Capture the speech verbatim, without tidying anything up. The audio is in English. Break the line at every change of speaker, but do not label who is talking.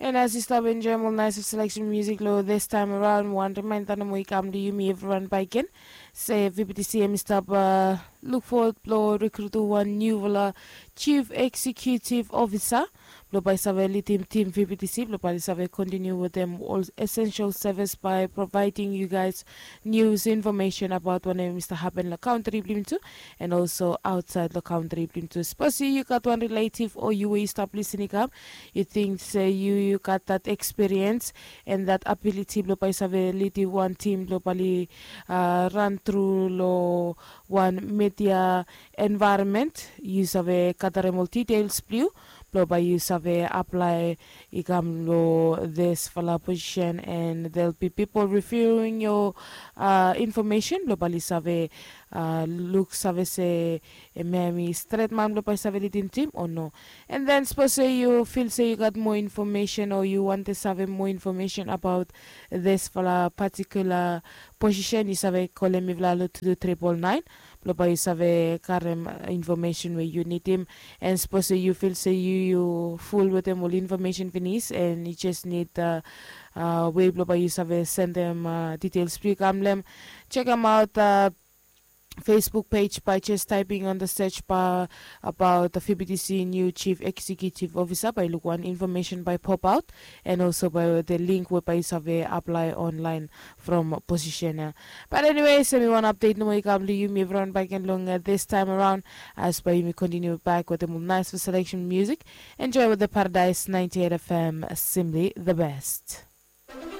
And as you stop enjoying all nice of selection music low this time around, one reminder na mo ikam di yumi everyone baiken. Say V P T C M stop uh, look for blow recruit one new wala chief executive officer. Blow by Saveli team team V P T C. Blow by Saveli continue with them all essential service by providing you guys news information about what Mister happen in the country to and also outside the country to. Suppose you got one relative or you will stop listening up. You think say you you got that experience and that ability blow by Saveli one team globally uh, run through lo one media environment. You save kataremol details blue. Blow by you save apply igam lo this fala position and there'll be people reviewing your uh, information. Blow by save uh, look save say maybe straight man blow by save it team or no. And then suppose say you feel say you got more information or you want to have more information about this fala particular position. You save call me vlalo to the triple nine. Blopa you have current information where you need him and suppose you feel say you you full with them all information finish and you just need uh, uh way blopa you have send them uh, details pre them check them out uh, Facebook page by just typing on the search bar about the V P T C new chief executive officer by look one information by pop out and also by the link where by survey apply online from positioner. But anyway, so we want to update no way you me everyone back and long uh, this time around as by me continue back with the nice for selection music. Enjoy with the Paradise ninety-eight F M, simply the best.